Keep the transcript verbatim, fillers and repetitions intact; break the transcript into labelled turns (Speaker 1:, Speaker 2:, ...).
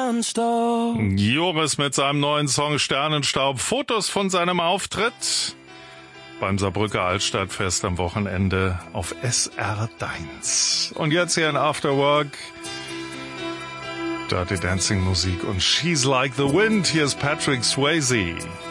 Speaker 1: Sternenstaub.
Speaker 2: Joris mit seinem neuen Song Sternenstaub. Fotos von seinem Auftritt beim Saarbrücker Altstadtfest am Wochenende auf S R eins. Und jetzt hier in Afterwork Dirty Dancing Musik und She's Like the Wind. Hier ist Patrick Swayze.